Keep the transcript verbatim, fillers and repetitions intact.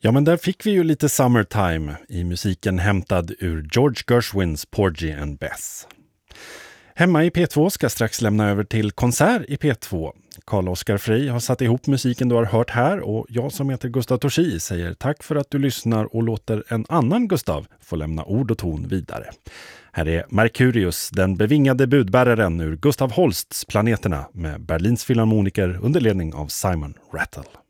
Ja, men där fick vi ju lite Summertime i musiken hämtad ur George Gershwins Porgy and Bess. Hemma i P två ska strax lämna över till konsert i P två. Carl-Oskar Frey har satt ihop musiken du har hört här och jag som heter Gustav Torsi säger tack för att du lyssnar och låter en annan Gustav få lämna ord och ton vidare. Här är Mercurius, den bevingade budbäraren ur Gustav Holsts Planeterna med Berlins filharmoniker under ledning av Simon Rattle.